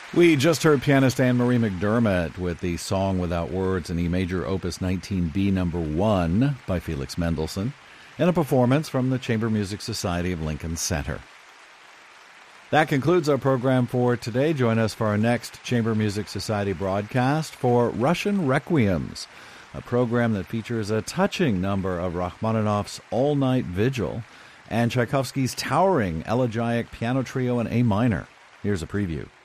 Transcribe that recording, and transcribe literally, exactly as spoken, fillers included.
We just heard pianist Anne-Marie McDermott with the Song Without Words in E major opus nineteen B number one by Felix Mendelssohn, in a performance from the Chamber Music Society of Lincoln Center. That concludes our program for today. Join us for our next Chamber Music Society broadcast for Russian Requiems, a program that features a touching number of Rachmaninoff's All-Night Vigil and Tchaikovsky's towering elegiac piano trio in A minor. Here's a preview.